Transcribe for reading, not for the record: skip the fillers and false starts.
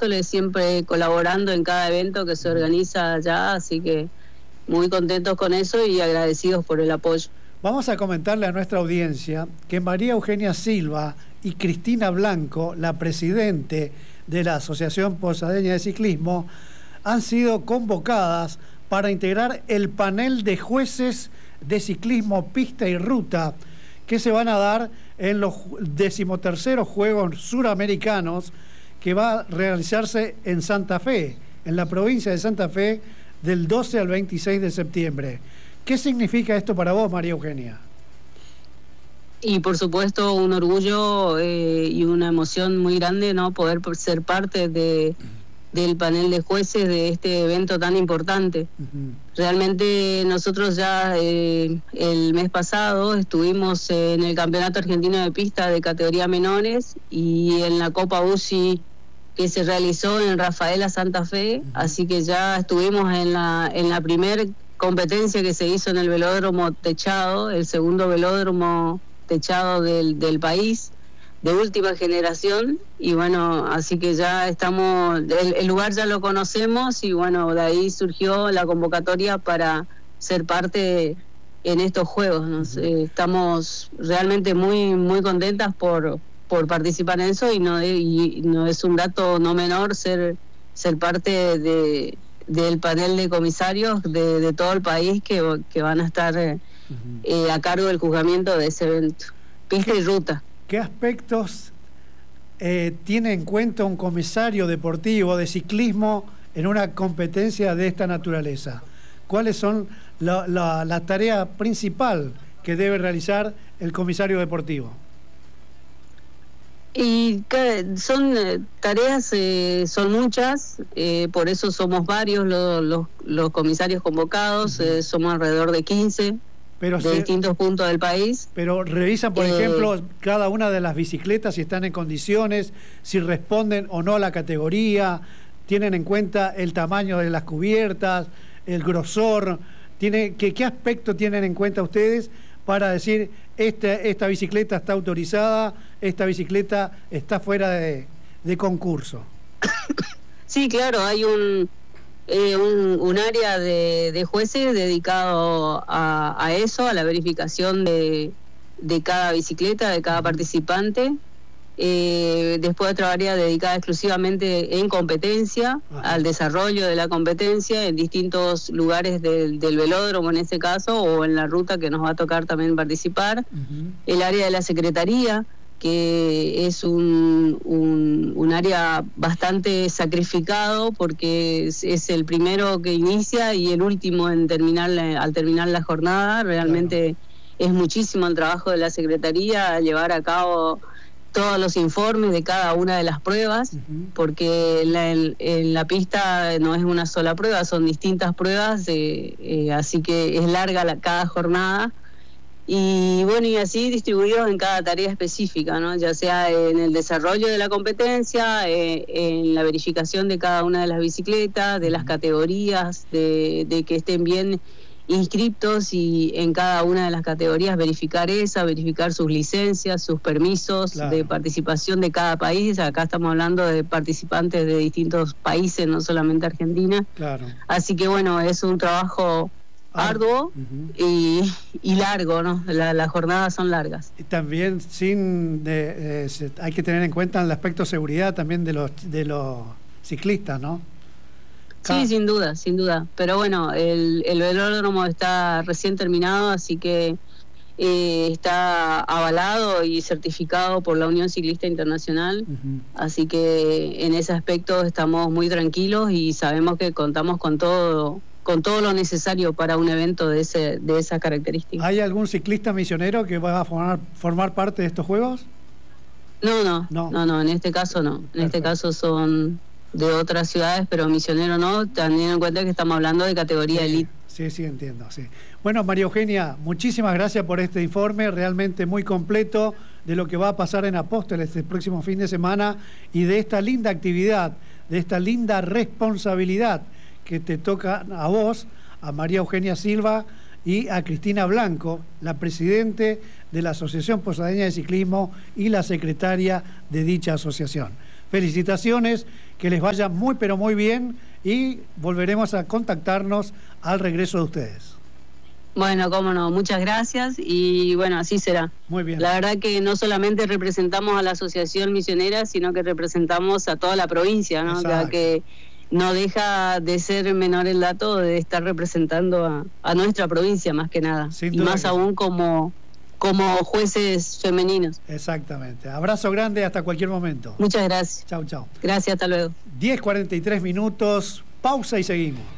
Apóstoles, siempre colaborando en cada evento que se organiza allá, así que muy contentos con eso y agradecidos por el apoyo. Vamos a comentarle a nuestra audiencia que María Eugenia Silva y Cristina Blanco, la presidente de la Asociación Posadeña de Ciclismo, han sido convocadas para integrar el panel de jueces de ciclismo, pista y ruta que se van a dar en los 13º Juegos Suramericanos que va a realizarse en Santa Fe, en la provincia de Santa Fe, del 12 al 26 de septiembre. ¿Qué significa esto para vos, María Eugenia? Y por supuesto un orgullo y una emoción muy grande, ¿no? Poder ser parte del panel de jueces de este evento tan importante. Realmente nosotros ya el mes pasado estuvimos en el Campeonato Argentino de Pista de categoría menores y en la Copa UCI que se realizó en Rafaela, Santa Fe, así que ya estuvimos en la primer competencia que se hizo en el velódromo techado, el segundo velódromo techado del país, de última generación, y bueno, así que ya estamos, el lugar ya lo conocemos y bueno, de ahí surgió la convocatoria para ser parte en estos juegos, ¿no? Estamos realmente muy muy contentas por participar en eso y no es un dato no menor ser parte del panel de comisarios de todo el país que van a estar a cargo del juzgamiento de ese evento, pista y ruta. ¿Qué aspectos tiene en cuenta un comisario deportivo de ciclismo en una competencia de esta naturaleza? ¿Cuáles son la tarea principal que debe realizar el comisario deportivo? Y son tareas, son muchas, por eso somos varios los comisarios convocados, somos alrededor de 15 de distintos puntos del país. Pero revisan, por ejemplo, cada una de las bicicletas si están en condiciones, si responden o no a la categoría, tienen en cuenta el tamaño de las cubiertas, el grosor, ¿qué aspecto tienen en cuenta ustedes para decir esta bicicleta está autorizada, esta bicicleta está fuera de concurso? Sí, claro, hay un área de jueces dedicado a eso, a la verificación de cada bicicleta, de cada participante. Después otra área dedicada exclusivamente en competencia, al desarrollo de la competencia en distintos lugares del velódromo en este caso, o en la ruta que nos va a tocar también participar. El área de la secretaría, que es un área bastante sacrificado porque es el primero que inicia y el último al terminar la jornada. Realmente es muchísimo el trabajo de la secretaría llevar a cabo todos los informes de cada una de las pruebas, porque en la pista no es una sola prueba, son distintas pruebas, así que es larga cada jornada. Y bueno, y así distribuidos en cada tarea específica, ¿no? Ya sea en el desarrollo de la competencia, en la verificación de cada una de las bicicletas, de las categorías, de que estén bien inscriptos y en cada una de las categorías verificar sus licencias, sus permisos de participación de cada país. Acá estamos hablando de participantes de distintos países, no solamente Argentina. Así que bueno, es un trabajo arduo y largo, ¿no? Las jornadas son largas. Y también hay que tener en cuenta el aspecto de seguridad también de los ciclistas, ¿no? Sí, sin duda. Pero bueno, el velódromo está recién terminado, así que está avalado y certificado por la Unión Ciclista Internacional. Así que en ese aspecto estamos muy tranquilos y sabemos que contamos con todo lo necesario para un evento de esa característica. ¿Hay algún ciclista misionero que va a formar parte de estos juegos? No, en este caso no. En este caso son de otras ciudades, pero misionero no, teniendo en cuenta que estamos hablando de categoría elite. Sí, entiendo, sí. Bueno, María Eugenia, muchísimas gracias por este informe, realmente muy completo de lo que va a pasar en Apóstoles el próximo fin de semana y de esta linda actividad, de esta linda responsabilidad que te toca a vos, a María Eugenia Silva y a Cristina Blanco, la presidente de la Asociación Posadeña de Ciclismo y la secretaria de dicha asociación. felicitaciones, que les vaya muy pero muy bien y volveremos a contactarnos al regreso de ustedes. Bueno, cómo no, muchas gracias y bueno, así será. Muy bien. La verdad que no solamente representamos a la Asociación Misionera, sino que representamos a toda la provincia, ¿no? Ya que no deja de ser menor el dato de estar representando a nuestra provincia más que nada. Y más aún como jueces femeninos. Exactamente. Abrazo grande, hasta cualquier momento. Muchas gracias. Chau, chau. Gracias, hasta luego. 10:43 minutos, pausa y seguimos.